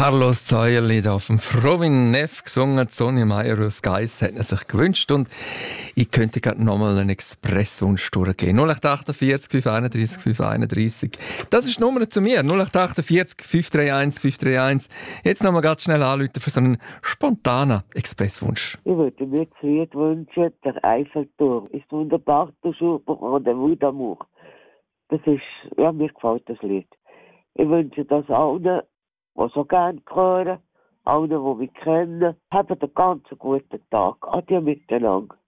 Carlos Zäuerli da auf dem Frovin Neff gesungen. Sonja Meyer aus Geiss hat er sich gewünscht und ich könnte gerade nochmal einen Expresswunsch durchgehen. 0848 531 531. Das ist die Nummer zu mir. 0848 531 531. Jetzt nochmal ganz schnell anrufen für so einen spontanen Expresswunsch. Ich würde mir das Lied wünschen, der Eiffelturm ist wunderbar, du Schuber von der Wudamuch. Das ist, ja, mir gefällt das Lied. Ich wünsche das allen, die so gerne hören, allen, die mich kennen, haben einen ganz guten Tag. Adieu miteinander.